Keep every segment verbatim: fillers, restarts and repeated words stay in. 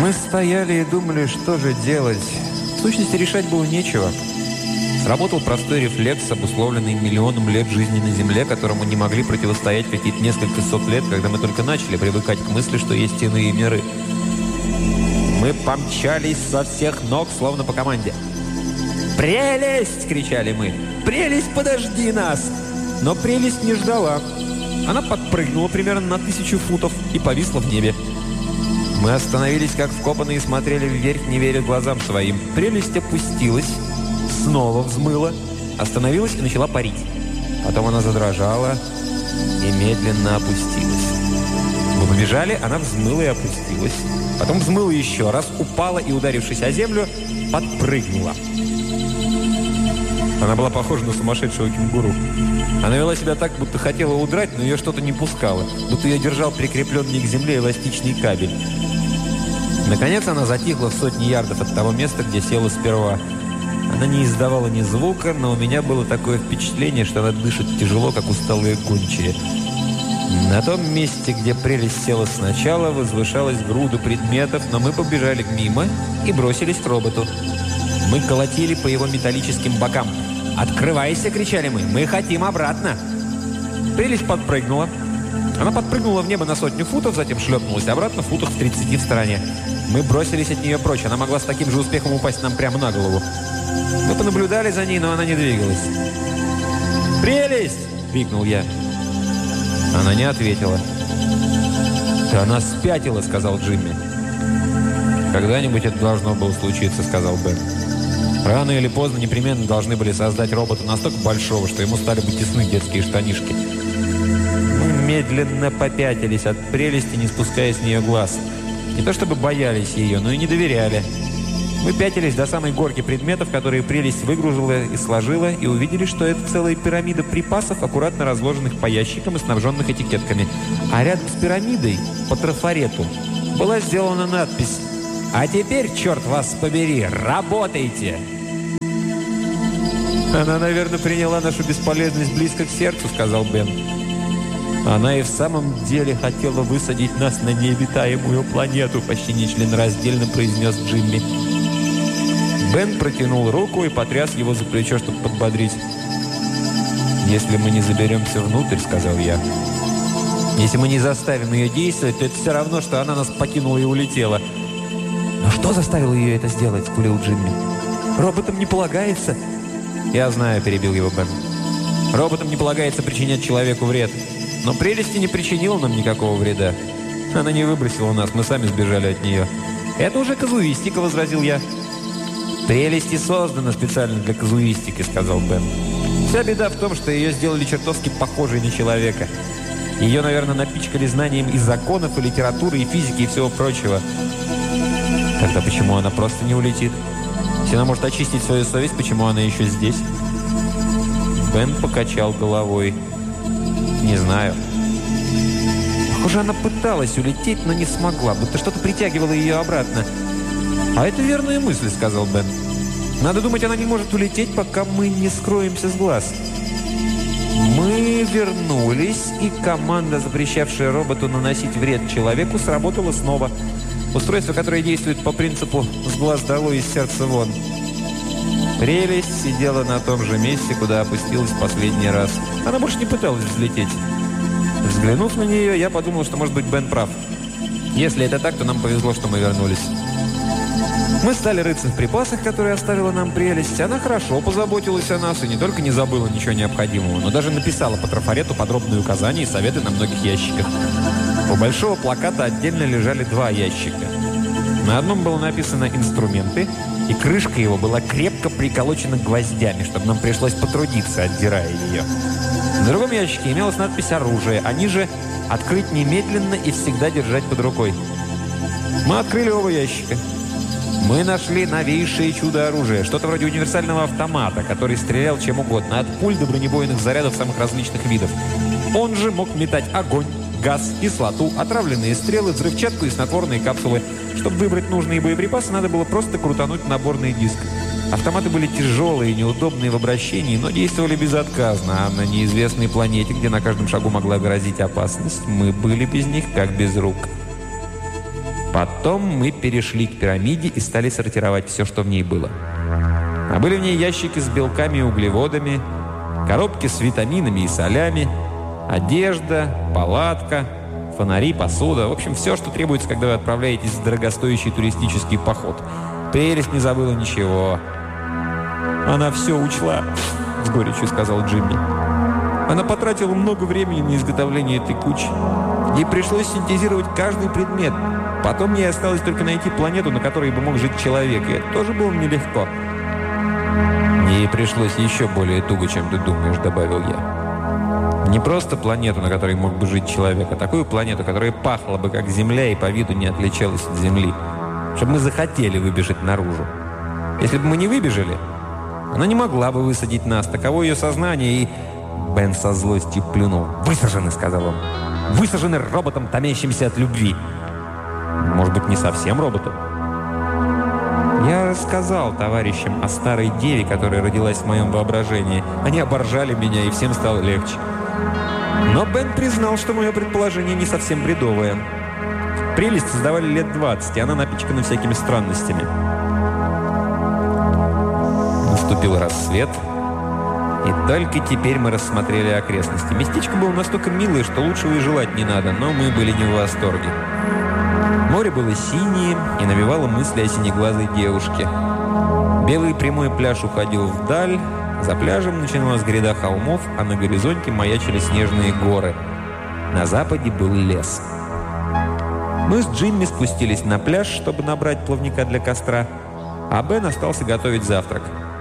Мы стояли и думали, что же делать. В сущности, решать было нечего. Сработал простой рефлекс, обусловленный миллионом лет жизни на Земле, которому не могли противостоять какие-то несколько сот лет, когда мы только начали привыкать к мысли, что есть иные миры. Мы помчались со всех ног, словно по команде. «Прелесть!» — кричали мы. «Прелесть, подожди нас!» Но прелесть не ждала. Она подпрыгнула примерно на тысячу футов и повисла в небе. Мы остановились как вкопанные и смотрели вверх, не веря глазам своим. Прелесть опустилась, снова взмыла, остановилась и начала парить. Потом она задрожала и медленно опустилась. Мы побежали, она взмыла и опустилась. Потом взмыла еще раз, упала и, ударившись о землю, подпрыгнула. Она была похожа на сумасшедшего кенгуру. Она вела себя так, будто хотела удрать, но ее что-то не пускало. Будто ее держал прикрепленный к земле эластичный кабель. Наконец она затихла в сотни ярдов от того места, где села сперва. Она не издавала ни звука, но у меня было такое впечатление, что она дышит тяжело, как усталые гончие. На том месте, где прелесть села сначала, возвышалась груда предметов, но мы побежали мимо и бросились к роботу. Мы колотили по его металлическим бокам. «Открывайся!» — кричали мы. «Мы хотим обратно!» Прелесть подпрыгнула. Она подпрыгнула в небо на сотню футов, затем шлепнулась обратно в футах в тридцати в стороне. Мы бросились от нее прочь. Она могла с таким же успехом упасть нам прямо на голову. Мы понаблюдали за ней, но она не двигалась. «Прелесть!» — крикнул я. Она не ответила. «Да она спятила!» — сказал Джимми. «Когда-нибудь это должно было случиться», — сказал Бен. «Рано или поздно непременно должны были создать робота настолько большого, что ему стали бы тесны детские штанишки». Мы медленно попятились от прелести, не спуская с нее глаз. Не то чтобы боялись ее, но и не доверяли. Мы пятились до самой горки предметов, которые прелесть выгрузила и сложила, и увидели, что это целая пирамида припасов, аккуратно разложенных по ящикам и снабженных этикетками. А рядом с пирамидой, по трафарету, была сделана надпись: «А теперь, черт вас побери, работайте!» «Она, наверное, приняла нашу бесполезность близко к сердцу», — сказал Бен. «Она и в самом деле хотела высадить нас на необитаемую планету», — почти нечленораздельно произнес Джимми. Бен протянул руку и потряс его за плечо, чтобы подбодрить. «Если мы не заберемся внутрь», — сказал я, — «если мы не заставим ее действовать, то это все равно, что она нас покинула и улетела». «Но что заставило ее это сделать?» — скулил Джимми. «Роботам не полагается». «Я знаю», — перебил его Бен. «Роботам не полагается причинять человеку вред. Но прелести не причинила нам никакого вреда. Она не выбросила нас, мы сами сбежали от нее». «Это уже казуистика», — возразил я. «Прелести создана специально для казуистики», — сказал Бен. «Вся беда в том, что ее сделали чертовски похожей на человека. Ее, наверное, напичкали знанием и законов, и литературы, и физики, и всего прочего». «Тогда почему она просто не улетит? Если она может очистить свою совесть, почему она еще здесь?» Бен покачал головой. «Не знаю. Похоже, она пыталась улететь, но не смогла, будто что-то притягивало ее обратно». «А это верная мысль», — сказал Бен. «Надо думать, она не может улететь, пока мы не скроемся с глаз». Мы вернулись, и команда, запрещавшая роботу наносить вред человеку, сработала снова. Устройство, которое действует по принципу «с глаз долой, из сердца вон». Прелесть сидела на том же месте, куда опустилась в последний раз. Она больше не пыталась взлететь. Взглянув на нее, я подумал, что, может быть, Бен прав. Если это так, то нам повезло, что мы вернулись. Мы стали рыться в припасах, которые оставила нам прелесть. Она хорошо позаботилась о нас и не только не забыла ничего необходимого, но даже написала по трафарету подробные указания и советы на многих ящиках. У большого плаката отдельно лежали два ящика. На одном было написано «инструменты», и крышка его была крепко приколочена гвоздями, чтобы нам пришлось потрудиться, отдирая ее. На другом ящике имелась надпись «оружие», а ниже «открыть немедленно и всегда держать под рукой». Мы открыли оба ящика. Мы нашли новейшее чудо-оружие, что-то вроде универсального автомата, который стрелял чем угодно, от пуль до бронебойных зарядов самых различных видов. Он же мог метать огонь, газ, кислоту, отравленные стрелы, взрывчатку и снотворные капсулы. Чтобы выбрать нужные боеприпасы, надо было просто крутануть наборный диск. Автоматы были тяжелые и неудобные в обращении, но действовали безотказно, а на неизвестной планете, где на каждом шагу могла грозить опасность, мы были без них как без рук. Потом мы перешли к пирамиде и стали сортировать все, что в ней было. А были в ней ящики с белками и углеводами, коробки с витаминами и солями, одежда, палатка, фонари, посуда. В общем, все, что требуется, когда вы отправляетесь в дорогостоящий туристический поход. Прелесть не забыла ничего. «Она все учла», — с горечью сказал Джимми. «Она потратила много времени на изготовление этой кучи. Ей пришлось синтезировать каждый предмет. Потом ей осталось только найти планету, на которой бы мог жить человек. И это тоже было нелегко». «Ей пришлось еще более туго, чем ты думаешь», — добавил я. «Не просто планету, на которой мог бы жить человек, а такую планету, которая пахла бы как Земля и по виду не отличалась от Земли. Чтобы мы захотели выбежать наружу. Если бы мы не выбежали, она не могла бы высадить нас. Таково ее сознание, и...» Бен со злостью плюнул. «Высажены», — сказал он. «Высажены роботом, томящимся от любви». «Может быть, не совсем роботом?» Я рассказал товарищам о старой деве, которая родилась в моем воображении. Они оборжали меня, и всем стало легче. Но Бен признал, что мое предположение не совсем бредовое. Прелесть создавали лет двадцать, и она напичкана всякими странностями. Наступил рассвет, и только теперь мы рассмотрели окрестности. Местечко было настолько милое, что лучшего и желать не надо, но мы были не в восторге. Море было синее и навевало мысли о синеглазой девушке. Белый прямой пляж уходил вдаль, за пляжем начиналась гряда холмов, а на горизонте маячили снежные горы. На западе был лес. Мы с Джимми спустились на пляж, чтобы набрать плавника для костра, а Бен остался готовить завтрак.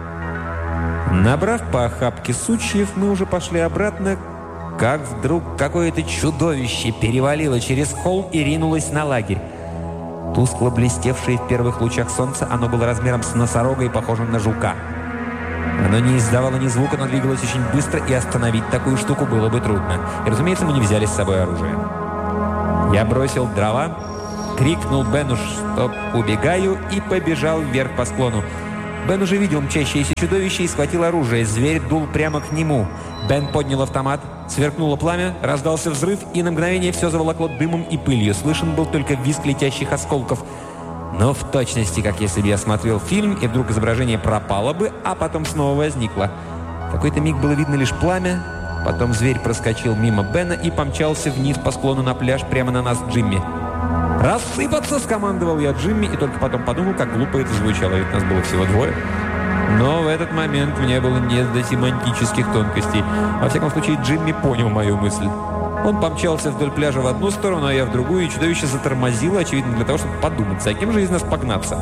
Набрав по охапке сучьев, мы уже пошли обратно, как вдруг какое-то чудовище перевалило через холм и ринулось на лагерь. Тускло блестевшее в первых лучах солнца, оно было размером с носорога и похожим на жука. Оно не издавало ни звука, но двигалось очень быстро, и остановить такую штуку было бы трудно. И, разумеется, мы не взяли с собой оружие. Я бросил дрова, крикнул Бену, что убегаю, и побежал вверх по склону. Бен уже видел мчащееся чудовище и схватил оружие. Зверь дул прямо к нему. Бен поднял автомат, сверкнуло пламя, раздался взрыв, и на мгновение все заволокло дымом и пылью. Слышен был только визг летящих осколков. Но в точности, как если бы я смотрел фильм, и вдруг изображение пропало бы, а потом снова возникло. В какой-то миг было видно лишь пламя, потом зверь проскочил мимо Бена и помчался вниз по склону на пляж прямо на нас с Джимми. «Рассыпаться!» – скомандовал я Джимми, и только потом подумал, как глупо это звучало, ведь нас было всего двое. Но в этот момент мне было не до семантических тонкостей. Во всяком случае, Джимми понял мою мысль. Он помчался вдоль пляжа в одну сторону, а я в другую, и чудовище затормозило, очевидно, для того, чтобы подумать, за кем же из нас погнаться.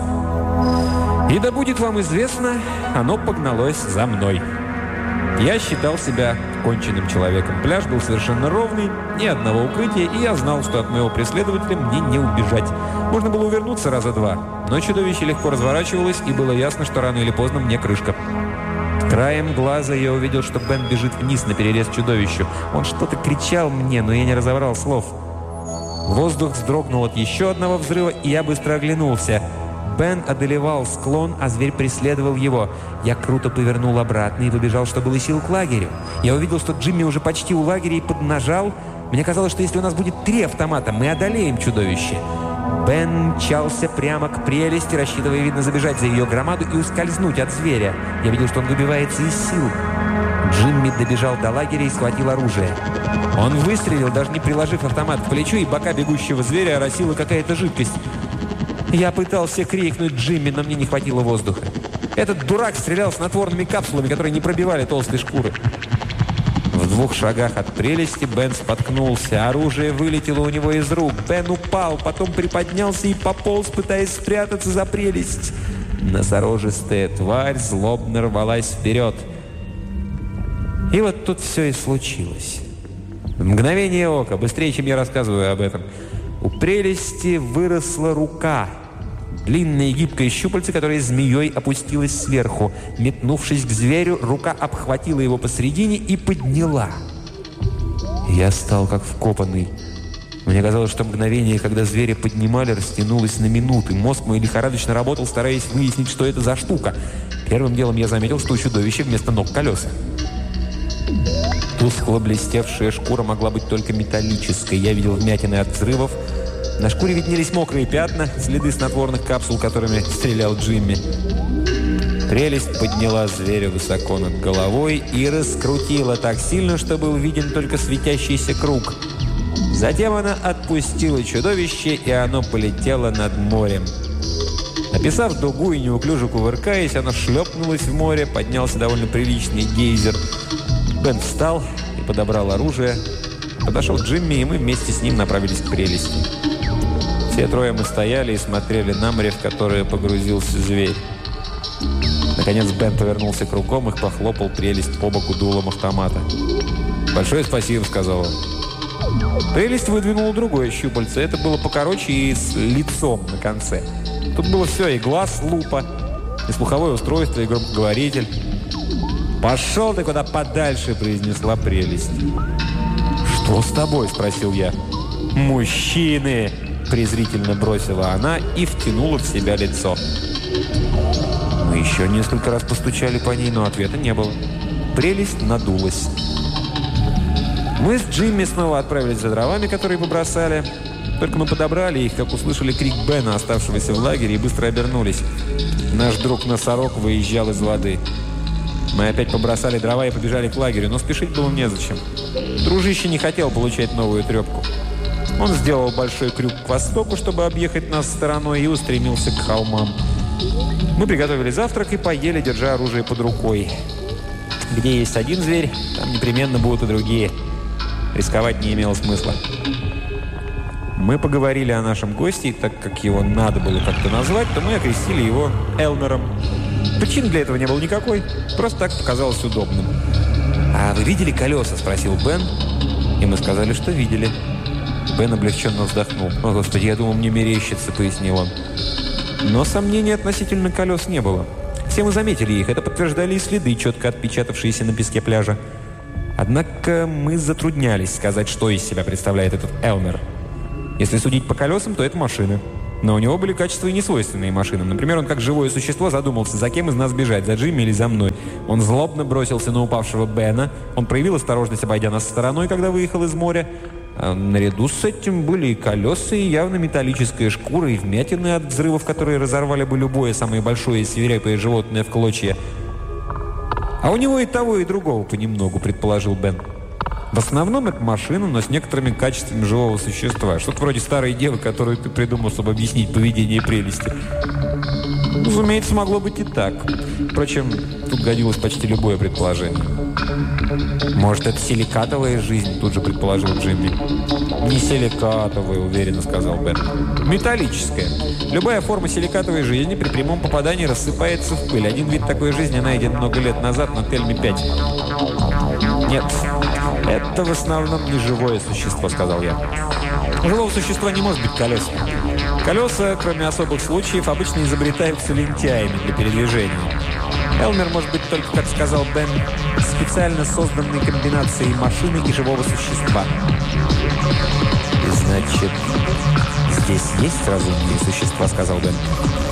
И да будет вам известно, оно погналось за мной. Я считал себя конченным человеком. Пляж был совершенно ровный, ни одного укрытия, и я знал, что от моего преследователя мне не убежать. Можно было увернуться раза два, но чудовище легко разворачивалось, и было ясно, что рано или поздно мне крышка. Краем глаза я увидел, что Бен бежит вниз на перерез чудовищу. Он что-то кричал мне, но я не разобрал слов. Воздух вздрогнул от еще одного взрыва, и я быстро оглянулся. Бен одолевал склон, а зверь преследовал его. Я круто повернул обратно и побежал, что было сил, к лагерю. Я увидел, что Джимми уже почти у лагеря, и поднажал. Мне казалось, что если у нас будет три автомата, мы одолеем чудовище. Бен мчался прямо к прелести, рассчитывая, видно, забежать за ее громаду и ускользнуть от зверя. Я видел, что он выбивается из сил. Джимми добежал до лагеря и схватил оружие. Он выстрелил, даже не приложив автомат к плечу, и бока бегущего зверя оросила какая-то жидкость. Я пытался крикнуть Джимми, но мне не хватило воздуха. Этот дурак стрелял снотворными капсулами, которые не пробивали толстой шкуры. В двух шагах от прелести Бен споткнулся. Оружие вылетело у него из рук. Бен упал, потом приподнялся и пополз, пытаясь спрятаться за прелесть. Носорожистая тварь злобно рвалась вперед. И вот тут все и случилось. В мгновение ока, быстрее, чем я рассказываю об этом, у прелести выросла рука. Длинное гибкое щупальце, которое змеей опустилось сверху. Метнувшись к зверю, рука обхватила его посередине и подняла. Я стал как вкопанный. Мне казалось, что мгновение, когда зверя поднимали, растянулось на минуты. Мозг мой лихорадочно работал, стараясь выяснить, что это за штука. Первым делом я заметил, что у чудовища вместо ног колеса. Тускло блестевшая шкура могла быть только металлической. Я видел вмятины от взрывов, На шкуре виднелись мокрые пятна, следы снотворных капсул, которыми стрелял Джимми. Прелесть подняла зверя высоко над головой и раскрутила так сильно, что был виден только светящийся круг. Затем она отпустила чудовище, и оно полетело над морем. Описав дугу и неуклюже кувыркаясь, оно шлепнулось в море, поднялся довольно приличный гейзер. Бен встал и подобрал оружие. Подошел Джимми, и мы вместе с ним направились к прелести. Все трое мы стояли и смотрели на море, в которое погрузился зверь. Наконец Бен повернулся кругом и похлопал прелесть по боку дулом автомата. «Большое спасибо», — сказал он. Прелесть выдвинула другое щупальце. Это было покороче и с лицом на конце. Тут было все: и глаз, лупа, и слуховое устройство, и громкоговоритель. «Пошел ты куда подальше», — произнесла прелесть. «Что с тобой?» — спросил я. «Мужчины!» — презрительно бросила она и втянула в себя лицо. Мы еще несколько раз постучали по ней, но ответа не было. Прелесть надулась. Мы с Джимми снова отправились за дровами, которые побросали. Только мы подобрали их, как услышали крик Бена, оставшегося в лагере, и быстро обернулись. Наш друг-носорог выезжал из воды. Мы опять побросали дрова и побежали к лагерю, но спешить было незачем. Дружище не хотел получать новую трепку. Он сделал большой крюк к востоку, чтобы объехать нас стороной, и устремился к холмам. Мы приготовили завтрак и поели, держа оружие под рукой. Где есть один зверь, там непременно будут и другие. Рисковать не имело смысла. Мы поговорили о нашем госте, и так как его надо было как-то назвать, то мы окрестили его Элмером. Причин для этого не было никакой, просто так показалось удобным. «А вы видели колеса?» – спросил Бен, и мы сказали, что видели. Бен облегченно вздохнул. «О, Господи, я думал, мне мерещится», – пояснил он. Но сомнений относительно колес не было. Все мы заметили их, это подтверждали и следы, четко отпечатавшиеся на песке пляжа. Однако мы затруднялись сказать, что из себя представляет этот Элмер. Если судить по колесам, то это машина. Но у него были качества и несвойственные машинам. Например, он как живое существо задумался, за кем из нас бежать, за Джимми или за мной. Он злобно бросился на упавшего Бена. Он проявил осторожность, обойдя нас стороной, когда выехал из моря. А наряду с этим были и колеса, и явно металлическая шкура, и вмятины от взрывов, которые разорвали бы любое самое большое и свирепое животное в клочья. «А у него и того, и другого понемногу», — предположил Бен. «В основном это машина, но с некоторыми качествами живого существа. Что-то вроде старой девы, которую ты придумал, чтобы объяснить поведение прелести». Разумеется, могло быть и так. Впрочем, тут годилось почти любое предположение. «Может, это силикатовая жизнь?» – тут же предположил Джимми. «Не силикатовая», – уверенно сказал Бен. «Металлическая. Любая форма силикатовой жизни при прямом попадании рассыпается в пыль. Один вид такой жизни найден много лет назад на Тельме пять. «Нет, это в основном не живое существо», – сказал я. «У живого существа не может быть колес. Колеса, кроме особых случаев, обычно изобретаются лентяями для передвижения. Элмер может быть только, как сказал Бен, специально созданной комбинацией машины и живого существа». «Значит, здесь есть разумные существа», — сказал Бен.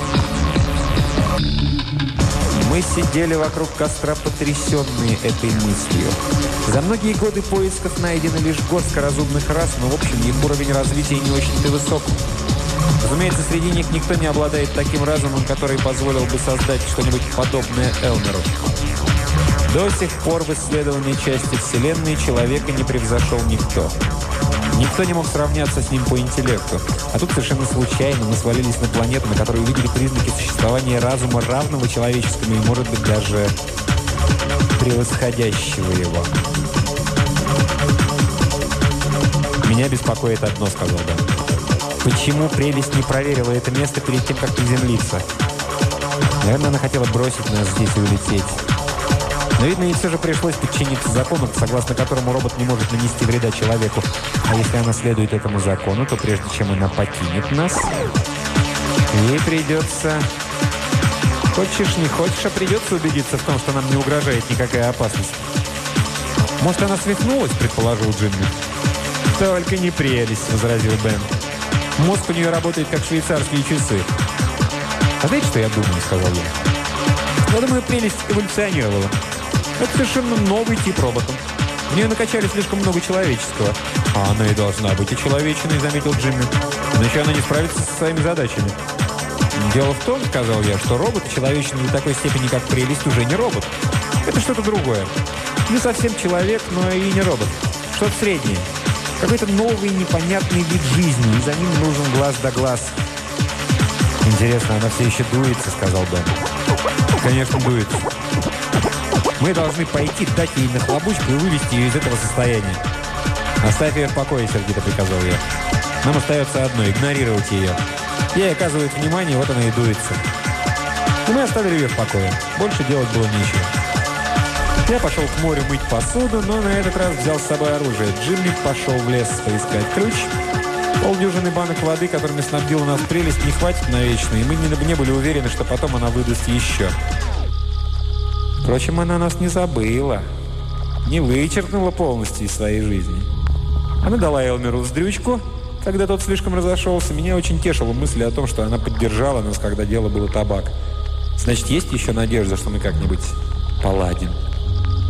Мы сидели вокруг костра, потрясенные этой мыслью. За многие годы поисков найдено лишь горстка разумных рас, но в общем их уровень развития не очень-то высок. Разумеется, среди них никто не обладает таким разумом, который позволил бы создать что-нибудь подобное Элмеру. До сих пор в исследованной части Вселенной человека не превзошел никто. Никто не мог сравняться с ним по интеллекту. А тут совершенно случайно мы свалились на планету, на которой увидели признаки существования разума, равного человеческому и, может быть, даже превосходящего его. «Меня беспокоит одно», — сказал Бен. «Почему прелесть не проверила это место перед тем, как приземлиться? Наверное, она хотела бросить нас здесь и улететь. Но, видно, ей все же пришлось подчиниться закону, согласно которому робот не может нанести вреда человеку. А если она следует этому закону, то прежде чем она покинет нас, ей придется... Хочешь, не хочешь, а придется убедиться в том, что нам не угрожает никакая опасность». «Может, она свихнулась?» – предположил Джимми. «Только не прелесть», – возразил Бен. «Мозг у нее работает, как швейцарские часы». «А знаете, что я думаю?» – сказал я. «Я думаю, прелесть эволюционировала. Это совершенно новый тип робота. В нее накачали слишком много человеческого». «А она и должна быть очеловеченной», – заметил Джимми. Но еще она не справится со своими задачами. «Дело в том, — сказал я, — что робот человечный до такой степени, как прелесть, уже не робот. Это что-то другое. Не совсем человек, но и не робот. Что-то среднее. Какой-то новый непонятный вид жизни, и за ним нужен глаз да глаз». «Интересно, она все еще дуется?» — сказал Бен. «Конечно, дуется. Мы должны пойти, дать ей нахлобучку и вывести ее из этого состояния». «Оставь ее в покое», — сердито приказал я. «Нам остается одно — игнорировать ее. Ей оказывают внимание, вот она и дуется». И мы оставили ее в покое. Больше делать было нечего. Я пошел к морю мыть посуду, но на этот раз взял с собой оружие. Джимми пошел в лес поискать ключ. Полдюжины банок воды, которыми снабдила нас прелесть, не хватит навечно, и мы не, не были уверены, что потом она выдаст еще. Впрочем, она нас не забыла. Не вычеркнула полностью из своей жизни. Она дала Элмеру вздрючку, когда тот слишком разошелся. Меня очень тешила мысль о том, что она поддержала нас, когда дело было табак. Значит, есть еще надежда, что мы как-нибудь поладим.